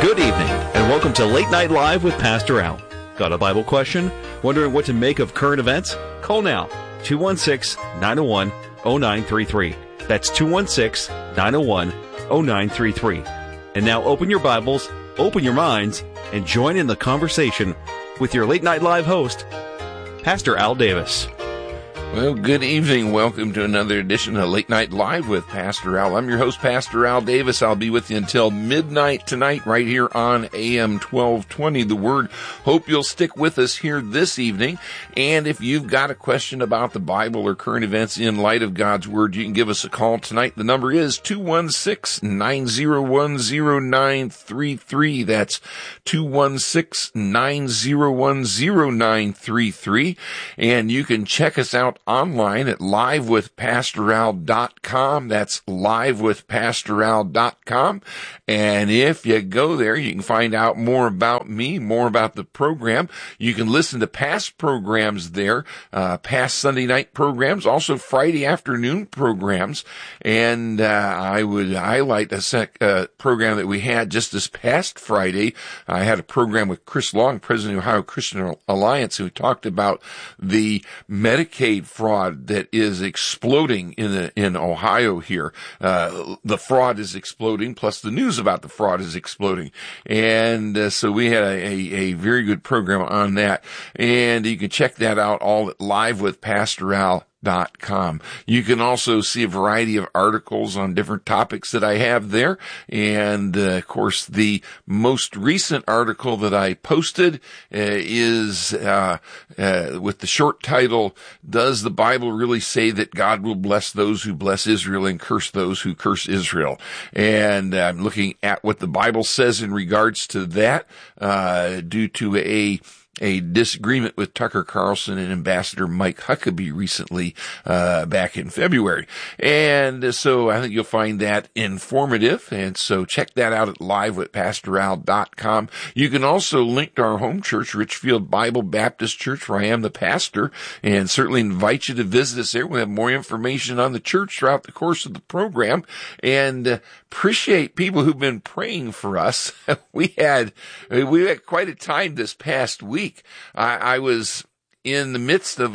Good evening, and welcome to Late Night Live with Pastor Al. Got a Bible question? Wondering what to make of current events? Call now, 216-901-0933. That's 216-901-0933. And now open your Bibles, open your minds, and join in the conversation with your Late Night Live host, Pastor Al Davis. Well, good evening. Welcome to another edition of Late Night Live with Pastor Al. I'm your host, Pastor Al Davis. I'll be with you until midnight tonight right here on AM 1220, The Word. Hope you'll stick with us here this evening. And if you've got a question about the Bible or current events in light of God's Word, you can give us a call tonight. The number is 216-901-0933. That's 216-901-0933. And you can check us out online at livewithpastoral.com. That's livewithpastoral.com. And if you go there, you can find out more about me, more about the program. You can listen to past programs there, past Sunday night programs, also Friday afternoon programs. And I would highlight a program that we had just this past Friday. I had a program with Chris Long, President of Ohio Christian Alliance, who talked about the Medicaid fraud that is exploding in Ohio here. The fraud is exploding, plus the news about the fraud is exploding. And so we had a very good program on that. And you can check that out all at livewithpastoral.com. You can also see a variety of articles on different topics that I have there. And, of course, the most recent article that I posted is with the short title, Does the Bible Really Say That God Will Bless Those Who Bless Israel and Curse Those Who Curse Israel? And I'm looking at what the Bible says in regards to that, due to a disagreement with Tucker Carlson and Ambassador Mike Huckabee recently, back in February. And so I think you'll find that informative. And so check that out at livewithpastoral.com. You can also link to our home church, Richfield Bible Baptist Church, where I am the pastor, and certainly invite you to visit us there. We'll have more information on the church throughout the course of the program, and appreciate people who've been praying for us. We had quite a time this past week. I was in the midst of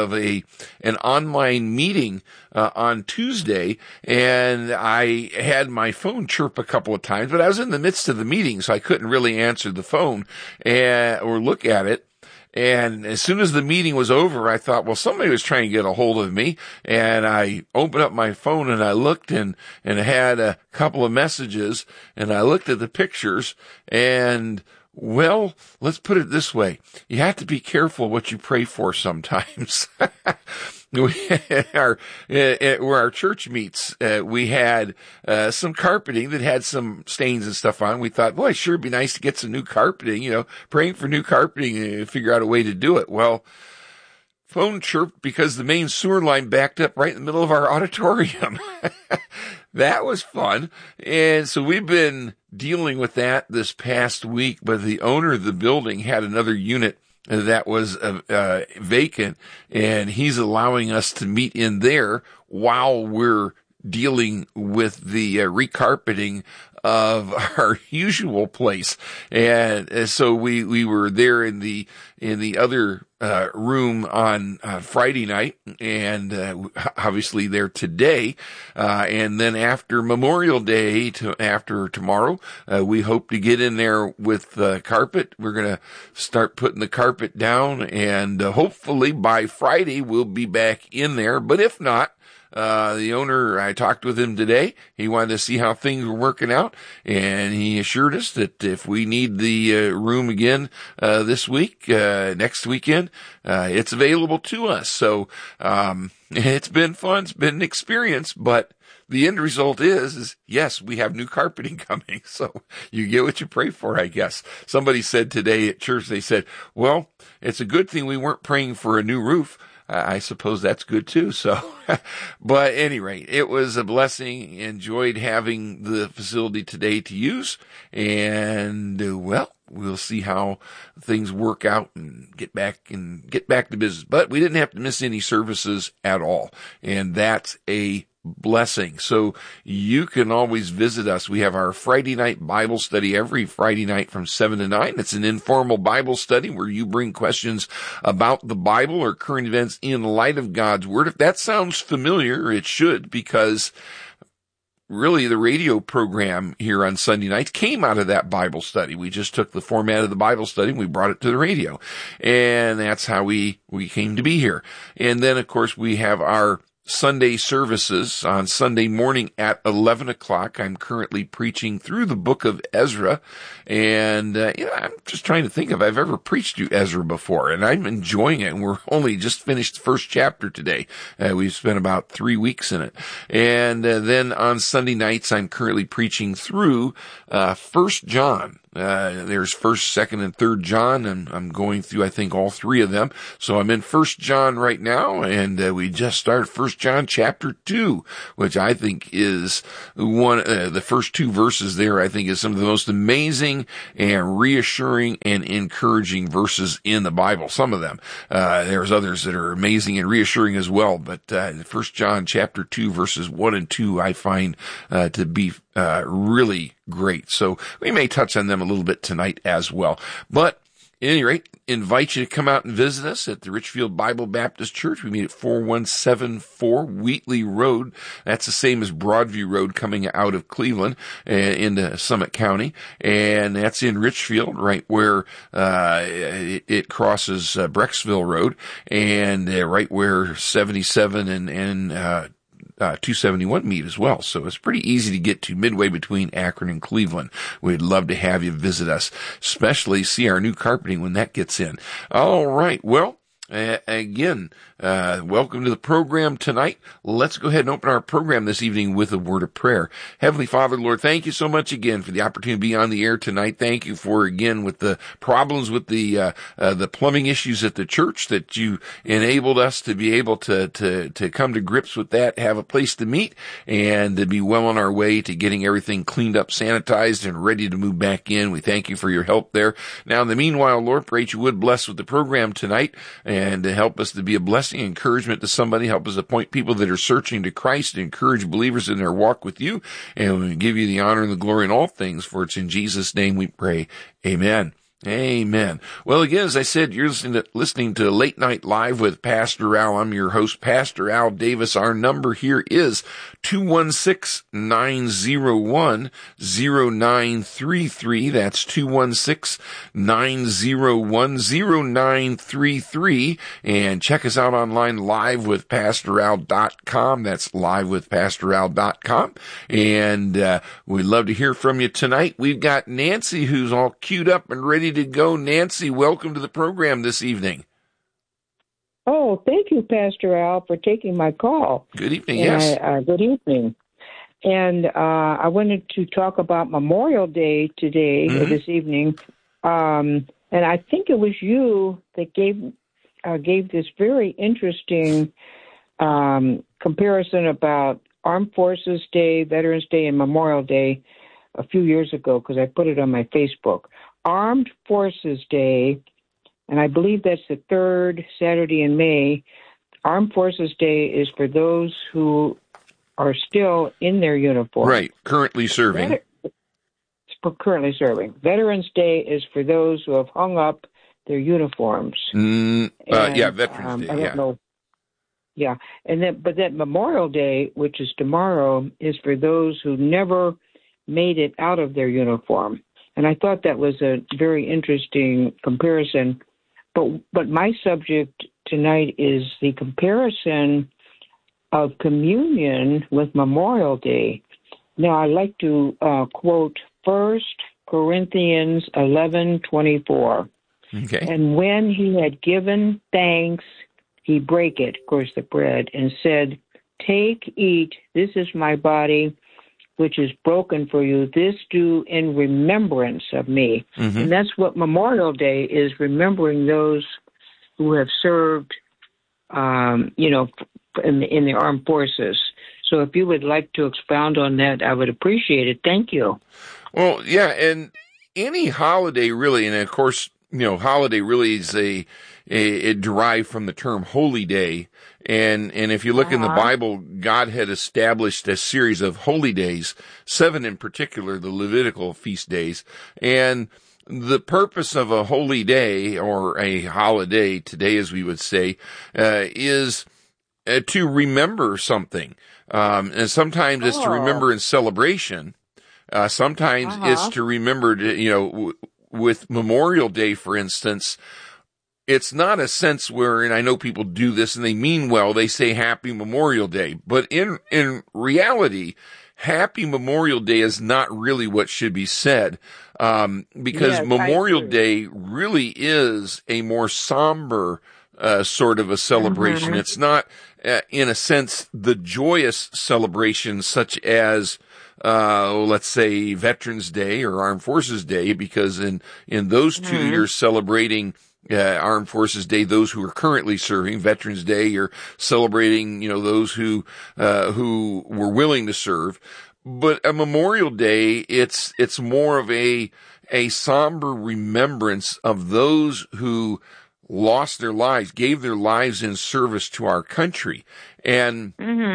an online meeting on Tuesday, and I had my phone chirp a couple of times, but I was in the midst of the meeting, so I couldn't really answer the phone or look at it. And as soon as the meeting was over, I thought, well, somebody was trying to get a hold of me. And I opened up my phone and I looked and had a couple of messages, and I looked at the pictures, and well, let's put it this way. You have to be careful what you pray for sometimes. Where our church meets, we had some carpeting that had some stains and stuff on. We thought, boy, sure, it'd be nice to get some new carpeting, praying for new carpeting and figure out a way to do it. Well, phone chirped because the main sewer line backed up right in the middle of our auditorium. That was fun. And so we've been dealing with that this past week, but the owner of the building had another unit that was vacant, and he's allowing us to meet in there while we're dealing with the recarpeting of our usual place. And so we were there in the other room on Friday night, and obviously there today. And then after Memorial Day after tomorrow, we hope to get in there with the carpet. We're going to start putting the carpet down, and hopefully by Friday we'll be back in there. But if not, the owner, I talked with him today. He wanted to see how things were working out, and he assured us that if we need the room again this week, next weekend, it's available to us. So it's been fun. It's been an experience, but the end result is yes, we have new carpeting coming. So you get what you pray for, I guess. Somebody said today at church, they said, well, it's a good thing we weren't praying for a new roof. I suppose that's good too. So, but at any rate, it was a blessing. Enjoyed having the facility today to use, and well, we'll see how things work out and get back to business. But we didn't have to miss any services at all, and that's a blessing. So you can always visit us. We have our Friday night Bible study every Friday night from 7 to 9. It's an informal Bible study where you bring questions about the Bible or current events in light of God's Word. If that sounds familiar, it should, because really the radio program here on Sunday nights came out of that Bible study. We just took the format of the Bible study and we brought it to the radio. And that's how we came to be here. And then, of course, we have our Sunday services on Sunday morning at 11 o'clock. I'm currently preaching through the book of Ezra. And, I'm just trying to think if I've ever preached through Ezra before. And I'm enjoying it. And we're only just finished the first chapter today. We've spent about 3 weeks in it. And then on Sunday nights, I'm currently preaching through 1 John. There's 1st, 2nd, and 3rd John, and I'm going through, I think, all 3 of them. So I'm in 1 John right now, and we just started 1 John chapter 2, which I think is the first 2 verses there, I think, is some of the most amazing and reassuring and encouraging verses in the Bible. Some of them. There's others that are amazing and reassuring as well, but 1 John chapter 2, verses 1 and 2, I find to be really great. So we may touch on them a little bit tonight as well. But at any rate, invite you to come out and visit us at the Richfield Bible Baptist Church. We meet at 4174 Wheatley Road. That's the same as Broadview Road coming out of Cleveland into Summit County. And that's in Richfield, right where it crosses Brecksville Road, and right where 77 and 271 meet as well. So it's pretty easy to get to, midway between Akron and Cleveland. We'd love to have you visit us, especially see our new carpeting when that gets in. All right. Well, again, welcome to the program tonight. Let's go ahead and open our program this evening with a word of prayer. Heavenly Father, Lord, thank you so much again for the opportunity to be on the air tonight. Thank you for, again, with the problems with the plumbing issues at the church, that you enabled us to be able to come to grips with that, have a place to meet, and to be well on our way to getting everything cleaned up, sanitized, and ready to move back in. We thank you for your help there. Now, in the meanwhile, Lord, pray that you would bless with the program tonight, and to help us to be a blessing, encouragement to somebody. Help us to point people that are searching to Christ, encourage believers in their walk with you, and we give you the honor and the glory in all things, for it's in Jesus' name we pray. Amen. Amen. Well, again, as I said, you're listening to Late Night Live with Pastor Al. I'm your host, Pastor Al Davis. Our number here is 216-901-0933. That's 216-901-0933. And check us out online, livewithpastoral.com. That's livewithpastoral.com. And we'd love to hear from you tonight. We've got Nancy, who's all queued up and ready to go. Nancy, welcome to the program this evening. Oh, thank you, Pastor Al, for taking my call. Good evening, yes. Good evening. And I wanted to talk about Memorial Day today, or this evening. And I think it was you that gave this very interesting comparison about Armed Forces Day, Veterans Day, and Memorial Day a few years ago, because I put it on my Facebook. Armed Forces Day, and I believe that's the 3rd Saturday in May. Armed Forces Day is for those who are still in their uniform. Right, currently serving. Currently serving. Veterans Day is for those who have hung up their uniforms. Veterans Day, I don't know. Yeah, but that Memorial Day, which is tomorrow, is for those who never made it out of their uniform. And I thought that was a very interesting comparison. But my subject tonight is the comparison of communion with Memorial Day. Now, I'd like to quote 1 Corinthians 11:24. Okay. And when he had given thanks, he brake it, of course, the bread, and said, "Take, eat, this is my body, which is broken for you. This do in remembrance of me." Mm-hmm. And that's what Memorial Day is, remembering those who have served, in the armed forces. So if you would like to expound on that, I would appreciate it. Thank you. Well, yeah, and any holiday really, and of course, holiday really is it derived from the term holy day, And if you look in the Bible, God had established a series of holy days, 7 in particular, the Levitical feast days. And the purpose of a holy day, or a holiday today, as we would say, is to remember something. And sometimes it's to remember in celebration. Sometimes it's to remember, with Memorial Day, for instance, it's not a sense where, and I know people do this and they mean well, they say Happy Memorial Day. But in reality, Happy Memorial Day is not really what should be said, because Memorial Day really is a more somber sort of a celebration. It's not, in a sense, the joyous celebration such as, let's say, Veterans Day or Armed Forces Day, because in those 2 years celebrating Armed Forces Day, those who are currently serving. Veterans Day, you're celebrating, those who were willing to serve. But a Memorial Day, it's more of a somber remembrance of those who lost their lives, gave their lives in service to our country. And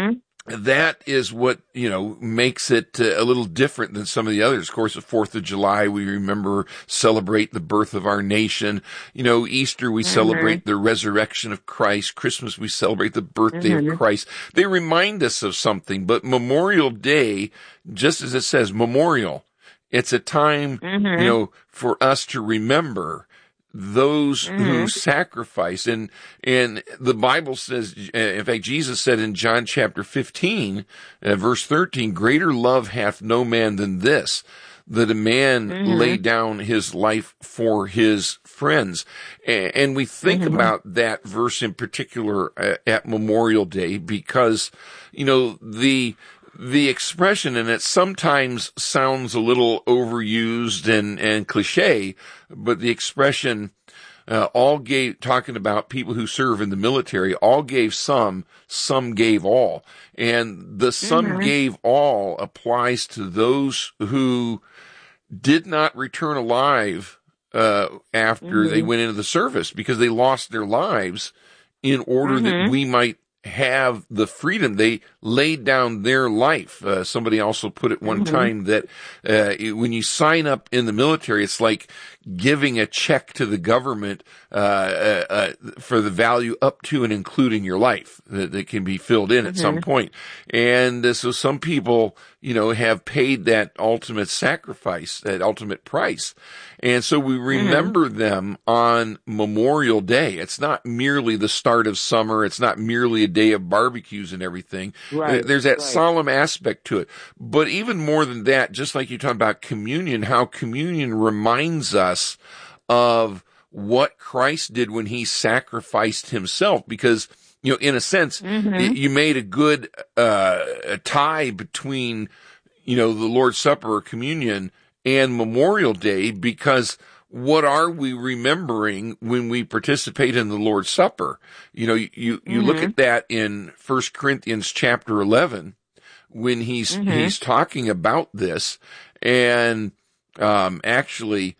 that is what, makes it a little different than some of the others. Of course, the 4th of July, we celebrate the birth of our nation. Easter, we celebrate the resurrection of Christ. Christmas, we celebrate the birthday of Christ. They remind us of something, but Memorial Day, just as it says, memorial, it's a time, for us to remember those who sacrifice. And the Bible says, in fact, Jesus said in John chapter 15, verse 13, greater love hath no man than this, that a man lay down his life for his friends. And we think about that verse in particular at Memorial Day because, the expression, and it sometimes sounds a little overused and cliche, but the expression, talking about people who serve in the military, all gave some gave all. And the some gave all applies to those who did not return alive, after they went into the service, because they lost their lives in order that we might have the freedom. They laid down their life. Somebody also put it one time that when you sign up in the military, it's like giving a check to the government for the value up to and including your life that can be filled in at some point. And so some people, have paid that ultimate sacrifice, that ultimate price. And so we remember them on Memorial Day. It's not merely the start of summer. It's not merely a day of barbecues and everything. Right. There's that solemn aspect to it. But even more than that, just like you talked about communion, how communion reminds us of what Christ did when he sacrificed himself, because in a sense, you made a good tie between, the Lord's Supper or communion and Memorial Day, because what are we remembering when we participate in the Lord's Supper? You look at that in 1 Corinthians chapter 11 when he's talking about this, and actually.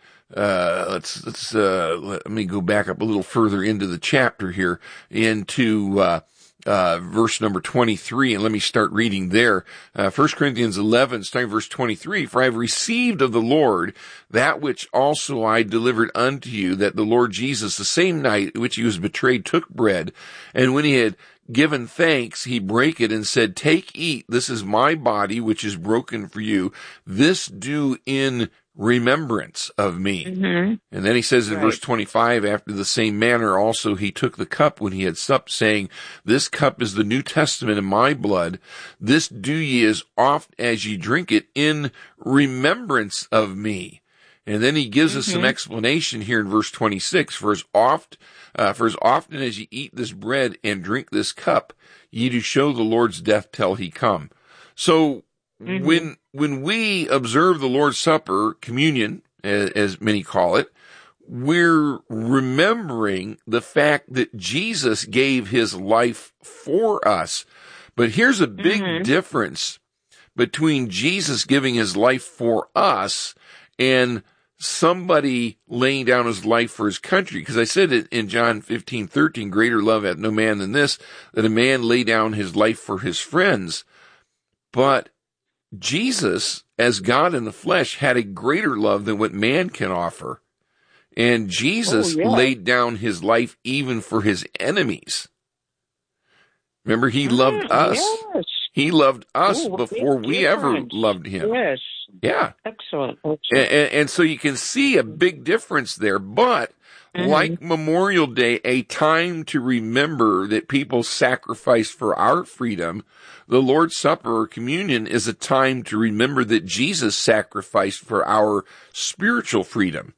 Let me go back up a little further into the chapter here, into verse number 23, and let me start reading there. 1 Corinthians 11, starting verse 23, for I have received of the Lord that which also I delivered unto you, that the Lord Jesus, the same night in which he was betrayed, took bread, and when he had given thanks, he brake it and said, take, eat, this is my body, which is broken for you. This do in remembrance of me. And then he says in verse 25, after the same manner also he took the cup when he had supped, saying, this cup is the New Testament in my blood. This do ye as oft as ye drink it in remembrance of me. And then he gives us some explanation here in verse 26, for as often as ye eat this bread and drink this cup, ye do show the Lord's death till he come. So when we observe the Lord's Supper, communion, as many call it, we're remembering the fact that Jesus gave his life for us. But here's a big difference between Jesus giving his life for us and somebody laying down his life for his country. Because I said it in John 15:13, greater love hath no man than this, that a man lay down his life for his friends. But Jesus, as God in the flesh, had a greater love than what man can offer. And Jesus laid down his life even for his enemies. Remember, he loved us. Yes. He loved us before we ever loved him. Yes. Yeah. Excellent. And so you can see a big difference there. But like Memorial Day, a time to remember that people sacrificed for our freedom, the Lord's Supper or communion is a time to remember that Jesus sacrificed for our spiritual freedom.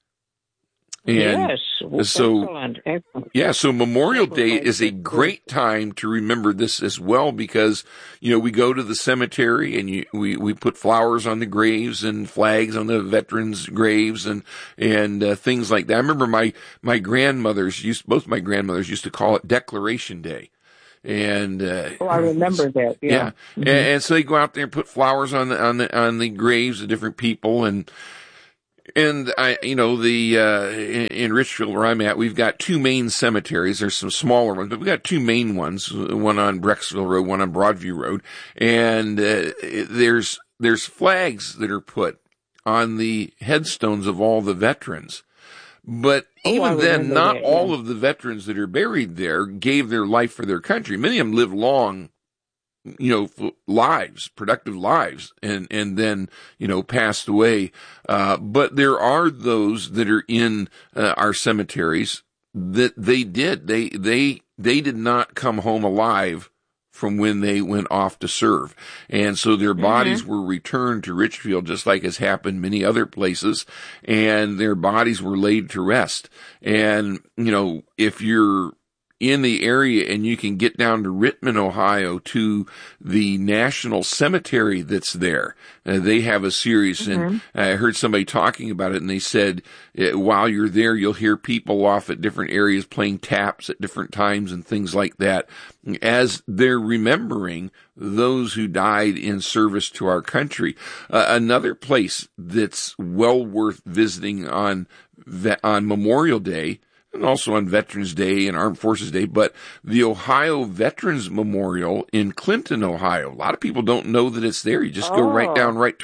And yes. Excellent. Yeah, so Memorial Day is a great time to remember this as well, because, we go to the cemetery and we put flowers on the graves and flags on the veterans' graves and things like that. I remember my grandmothers both my grandmothers used to call it Declaration Day. And I remember that. Yeah. Mm-hmm. And so they go out there and put flowers on the graves of different people, and I, in Richfield where I'm at, we've got two main cemeteries. There's some smaller ones, but we've got two main ones, one on Brecksville Road, one on Broadview Road. And, there's flags that are put on the headstones of all the veterans. But even then, not all of the veterans that are buried there gave their life for their country. Many of them lived long, lives, productive lives, and then, passed away. But there are those that are in our cemeteries that they did not come home alive from when they went off to serve. And so their bodies were returned to Richfield, just like has happened many other places, and their bodies were laid to rest. And, if you're in the area and you can get down to Rittman, Ohio, to the National Cemetery that's there. They have a series, and I heard somebody talking about it, and they said while you're there, you'll hear people off at different areas playing taps at different times and things like that, as they're remembering those who died in service to our country. Another place that's well worth visiting on Memorial Day, and also on Veterans Day and Armed Forces Day, but the Ohio Veterans Memorial in Clinton, Ohio. A lot of people don't know that it's there. You just go right down Route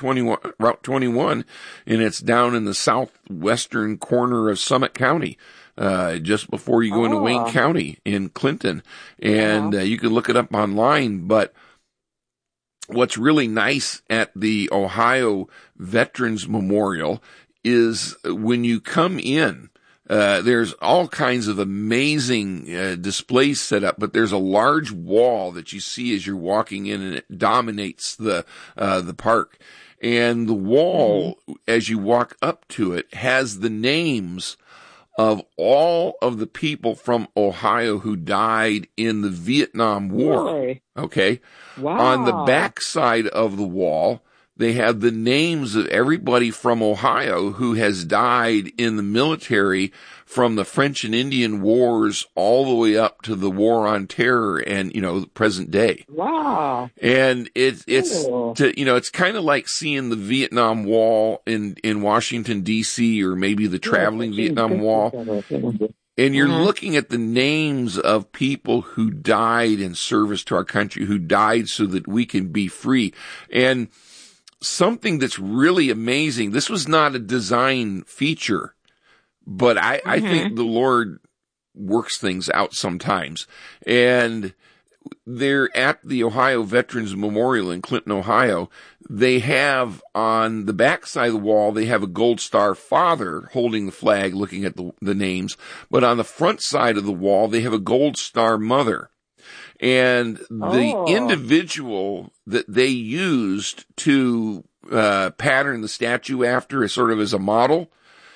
21, and it's down in the southwestern corner of Summit County, just before you go into Wayne County in Clinton. And you can look it up online, but what's really nice at the Ohio Veterans Memorial is when you come in, there's all kinds of amazing displays set up, but there's a large wall that you see as you're walking in, and it dominates the park. And the wall, as you walk up to it, has the names of all of the people from Ohio who died in the Vietnam War. Really? Okay. Wow. On the back side of the wall, they have the names of everybody from Ohio who has died in the military, from the French and Indian Wars all the way up to the War on Terror and, the present day. Wow. And it's kind of like seeing the Vietnam Wall in Washington, D.C., or maybe the traveling Vietnam Wall. And you're looking at the names of people who died in service to our country, who died so that we can be free. And something that's really amazing, this was not a design feature, but I think the Lord works things out sometimes. And they're at the Ohio Veterans Memorial in Clinton, Ohio. They have on the back side of the wall, they have a Gold Star father holding the flag, looking at the names. But on the front side of the wall, they have a Gold Star mother. And the individual that they used to pattern the statue after, as sort of as a model,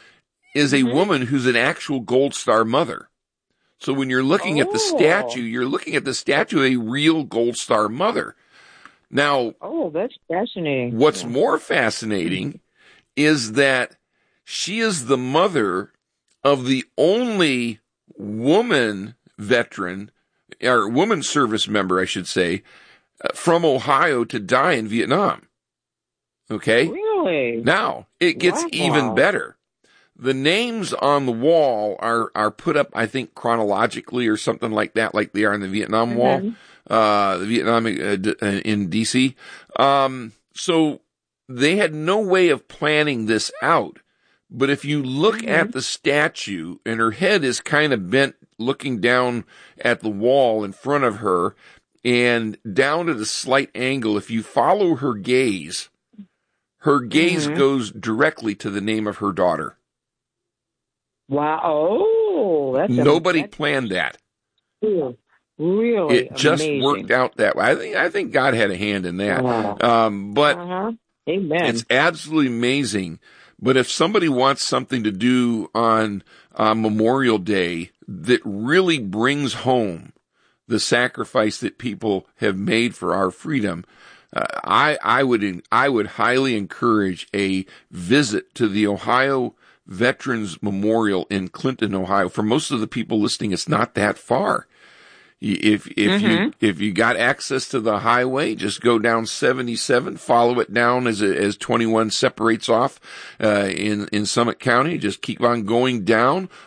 is a woman who's an actual Gold Star mother. So when you're looking at the statue, you're looking at the statue of a real Gold Star mother. Now, that's fascinating. What's more fascinating is that she is the mother of the only woman veteran, or woman service member, I should say, from Ohio to die in Vietnam. Okay? Really? Really? Now, it gets even better. The names on the wall are put up, I think, chronologically or something like that, like they are in the Vietnam Wall, the Vietnam in D.C. So they had no way of planning this out. But if you look at the statue, and her head is kind of bent, looking down at the wall in front of her, and down at a slight angle, if you follow her gaze goes directly to the name of her daughter. Wow. Oh, that's Nobody planned that. Really? It just worked out that way. I think God had a hand in that. But Amen. It's absolutely amazing. But if somebody wants something to do on Memorial Day that really brings home the sacrifice that people have made for our freedom, I would highly encourage a visit to the Ohio Veterans Memorial in Clinton, Ohio. For most of the people listening, it's not that far. If you got access to the highway, just go down 77, follow it down as 21 separates off in Summit County. Just keep on going down